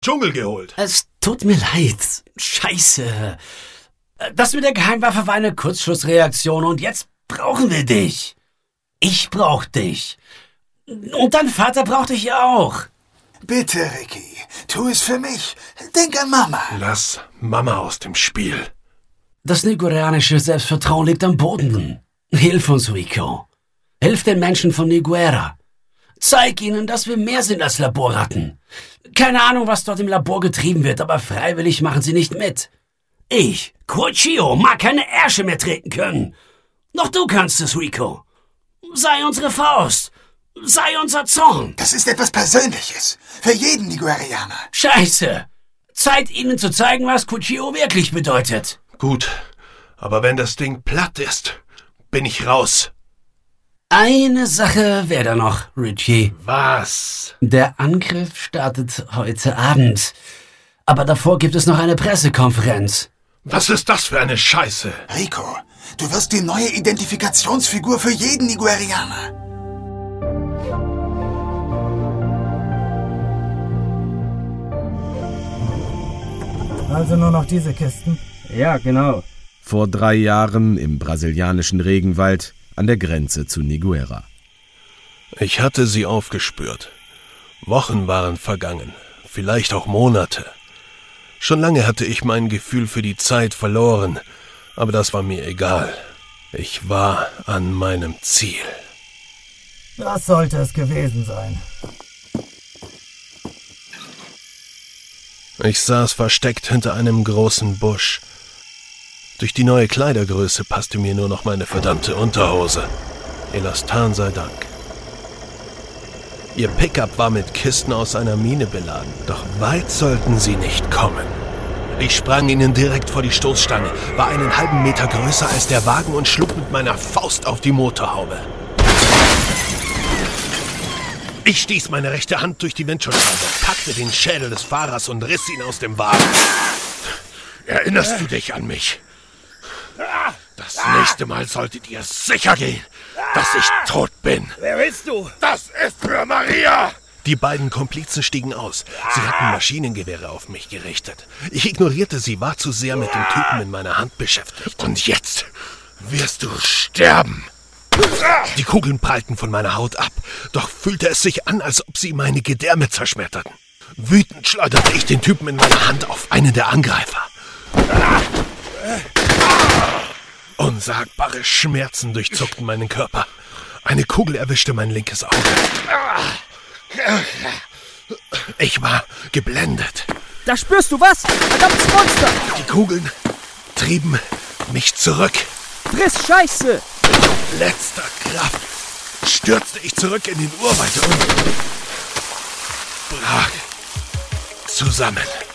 Dschungel geholt. Es tut mir leid. Scheiße. Das mit der Geheimwaffe war eine Kurzschlussreaktion und jetzt brauchen wir dich. Ich brauch dich. Und dein Vater braucht dich ja auch. Bitte, Ricky, tu es für mich. Denk an Mama. Lass Mama aus dem Spiel. Das nigueranische Selbstvertrauen liegt am Boden. Hilf uns, Rico. Hilf den Menschen von Niguera. Zeig ihnen, dass wir mehr sind als Laborratten. Keine Ahnung, was dort im Labor getrieben wird, aber freiwillig machen sie nicht mit. Ich, Cuchillo, mag keine Ärsche mehr treten können. Doch du kannst es, Rico. Sei unsere Faust. Sei unser Zorn. Das ist etwas Persönliches. Für jeden Niguerianer. Scheiße. Zeit, ihnen zu zeigen, was Cuchillo wirklich bedeutet. Gut, aber wenn das Ding platt ist, bin ich raus. Eine Sache wäre da noch, Richie. Was? Der Angriff startet heute Abend. Aber davor gibt es noch eine Pressekonferenz. Was ist das für eine Scheiße? Rico, du wirst die neue Identifikationsfigur für jeden Niguerianer. Also nur noch diese Kisten? Ja, genau. Vor 3 Jahren im brasilianischen Regenwald an der Grenze zu Niguera. Ich hatte sie aufgespürt. Wochen waren vergangen, vielleicht auch Monate. Schon lange hatte ich mein Gefühl für die Zeit verloren, aber das war mir egal. Ich war an meinem Ziel. Das sollte es gewesen sein. Ich saß versteckt hinter einem großen Busch. Durch die neue Kleidergröße passte mir nur noch meine verdammte Unterhose. Elastan sei Dank. Ihr Pickup war mit Kisten aus einer Mine beladen, doch weit sollten sie nicht kommen. Ich sprang ihnen direkt vor die Stoßstange, war einen halben Meter größer als der Wagen und schlug mit meiner Faust auf die Motorhaube. Ich stieß meine rechte Hand durch die Windschutzscheibe, packte den Schädel des Fahrers und riss ihn aus dem Wagen. Erinnerst du dich an mich? Das nächste Mal solltet ihr sicher gehen, dass ich tot bin. Wer bist du? Das ist für Maria! Die beiden Komplizen stiegen aus. Sie hatten Maschinengewehre auf mich gerichtet. Ich ignorierte sie, war zu sehr mit dem Typen in meiner Hand beschäftigt. Und jetzt wirst du sterben. Die Kugeln prallten von meiner Haut ab, doch fühlte es sich an, als ob sie meine Gedärme zerschmetterten. Wütend schleuderte ich den Typen in meiner Hand auf einen der Angreifer. Unsagbare Schmerzen durchzuckten meinen Körper. Eine Kugel erwischte mein linkes Auge. Ich war geblendet. Da spürst du was? Verdammtes Monster! Die Kugeln trieben mich zurück. Friss Scheiße! Mit letzter Kraft stürzte ich zurück in den Urwald und brach zusammen.